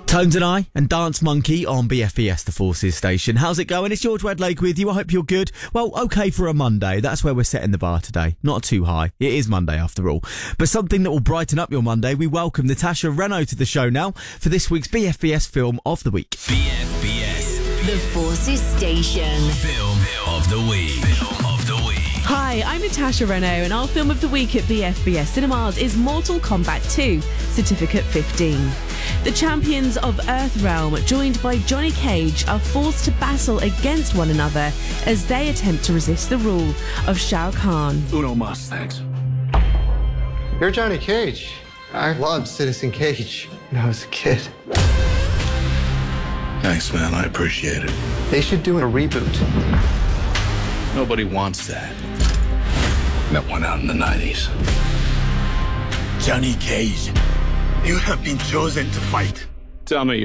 Tones and I and Dance Monkey on BFBS, the Forces station. How's it going? It's George Wedlake with you. I hope you're good. Well, okay for a Monday. That's where we're setting the bar today. Not too high. It is Monday after all. But something that will brighten up your Monday, we welcome Natasha Renaud to the show now for this week's BFBS Film of the Week. BFBS, the Forces station. Film of the Week. Film of the Week. Hi, I'm Natasha Renaud, and our film of the week at BFBS Cinemas is Mortal Kombat 2, Certificate 15. The champions of Earthrealm, joined by Johnny Cage, are forced to battle against one another as they attempt to resist the rule of Shao Kahn. Uno mas, thanks. You're Johnny Cage. I loved Citizen Cage when I was a kid. Thanks, man. I appreciate it. They should do a reboot. Nobody wants that. That went out in the 90s. Johnny Cage, you have been chosen to fight. Tell me